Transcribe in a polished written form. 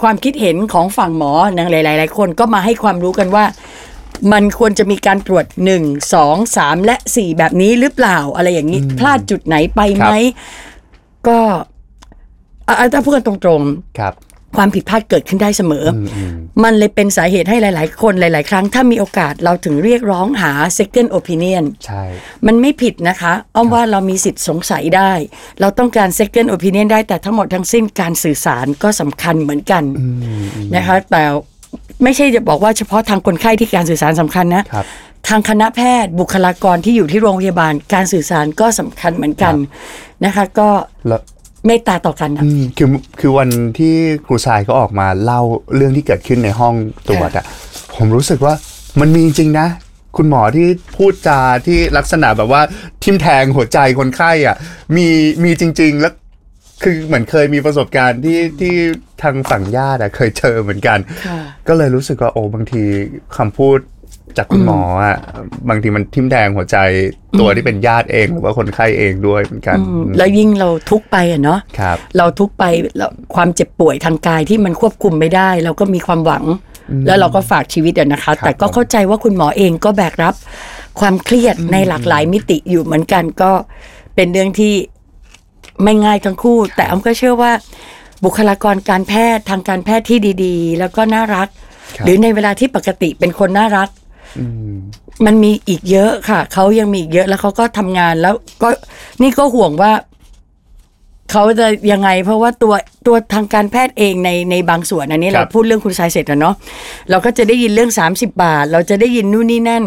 ความคิดเห็นของฝั่งหมอนะหลายๆคนก็มาให้ความรู้กันว่ามันควรจะมีการตรวจ1 2 3และ4แบบนี้หรือเปล่าอะไรอย่างนี้พลาดจุดไหนไปไหมก็ถ้าพูดกันตรงๆความผิดพลาดเกิดขึ้นได้เสมอมันเลยเป็นสาเหตุให้หลายๆคนหลายๆครั้งถ้ามีโอกาสเราถึงเรียกร้องหา second opinion ใช่มันไม่ผิดนะคะอ้อมว่าเรามีสิทธิ์สงสัยได้เราต้องการ second opinion ได้แต่ทั้งหมดทั้งสิ้นการสื่อสารก็สำคัญเหมือนกันนะคะแต่ไม่ใช่จะบอกว่าเฉพาะทางคนไข้ที่การสื่อสารสำคัญนะทางคณะแพทย์บุคลากรที่อยู่ที่โรงพยาบาลการสื่อสารก็สำคัญเหมือนกันนะคะก็เมตตาต่อกันนะคือวันที่ครูทรายก็ออกมาเล่าเรื่องที่เกิดขึ้นในห้องตรวจอ่ะผมรู้สึกว่ามันมีจริงนะคุณหมอที่พูดจาที่ลักษณะแบบว่าทิ่มแทงหัวใจคนไข้อ่ะมีจริงๆแล้วคือเหมือนเคยมีประสบการณ์ที่ทางฝั่งญาติเคยเจอเหมือนกันก็เลยรู้สึกว่าโอ้บางทีคำพูดจากคุณหมออ่ะบางทีมันทิ่มแทงหัวใจตัวที่เป็นญาติเองหรือว่าคนไข้เองด้วยเหมือนกันแล้วยิ่งเราทุกไปอ่ะเนาะเราทุกไปแล้วความเจ็บป่วยทางกายที่มันควบคุมไม่ได้เราก็มีความหวังแล้วเราก็ฝากชีวิตอ่ะนะคะแต่ก็เข้าใจว่าคุณหมอเองก็แบกรับความเครียดในหลากหลายมิติอยู่เหมือนกันก็เป็นเรื่องที่ไม่ง่ายทั้งคู่แต่อ้อมก็เชื่อว่าบุคลากรการแพทย์ทางการแพทย์ที่ดีๆแล้วก็น่ารักหรือในเวลาที่ปกติเป็นคนน่ารักมันมีอีกเยอะค่ะเขายังมีอีกเยอะแล้วเขาก็ทำงานแล้วก็นี่ก็ห่วงว่าเขาจะยังไงเพราะว่าตัวทางการแพทย์เองในบางส่วนอันนี้เราพูดเรื่องคุณชายเสร็จแล้วเนาะเราก็จะได้ยินเรื่อง30 บาทเราจะได้ยินนู่นนี่นั่น